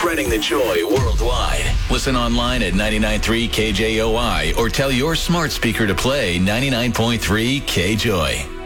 spreading the joy worldwide. Listen online at 99.3 KJOI or tell your smart speaker to play 99.3 KJOY.